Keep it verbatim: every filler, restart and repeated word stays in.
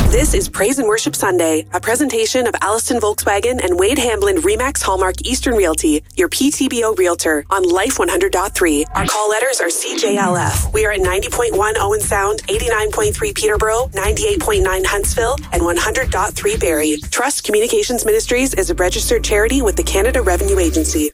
This is Praise and Worship Sunday, a presentation of Alliston Volkswagen and Wade Hamblin Remax Hallmark Eastern Realty, your P T B O Realtor, on Life one hundred point three. Our call letters are C J L F. We are at ninety point one Owen Sound, eighty-nine point three Peterborough, ninety-eight point nine Huntsville, and one hundred point three Barrie. Trust Communications Ministries is a registered charity with the Canada Revenue Agency.